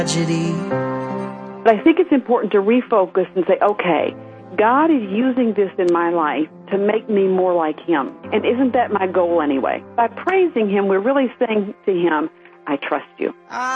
But I think it's important to refocus and say, okay, God is using this in my life to make me more like Him. And isn't that my goal anyway? By praising Him, we're really saying to Him, I trust you.